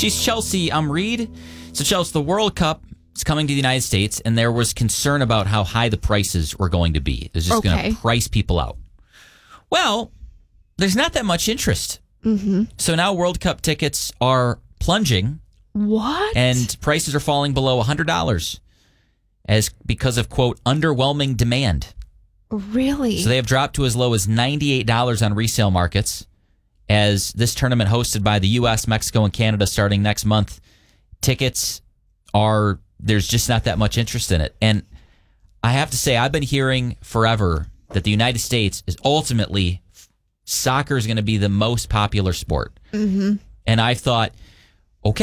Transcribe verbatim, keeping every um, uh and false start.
She's Chelsea um, Reed. So, Chelsea, the World Cup is coming to the United States, and there was concern about how high the prices were going to be. It was just Okay. going to price people out. Well, there's not that much interest. Mm-hmm. So now World Cup tickets are plunging. What? And prices are falling below one hundred dollars as because of, quote, underwhelming demand. Really? So they have dropped to as low as ninety-eight dollars on resale markets as this tournament hosted by the U S, Mexico, and Canada starting next month. Tickets are, there's just not that much interest in it. And I have to say, I've been hearing forever that the United States is ultimately, soccer is going to be the most popular sport. Mm-hmm. And I thought,